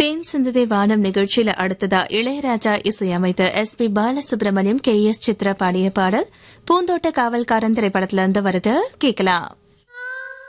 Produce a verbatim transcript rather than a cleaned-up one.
தேன் சிந்ததே வானம் நிகழ்ச்சியில அடுத்ததா இளையராஜா இசையமைத்த S B Balasubramaniam K S Chitra பாடிய பாடல் பூந்தோட்ட காவல்காரன் திரைப்படத்துல இருந்து வருது கேட்கலாம்.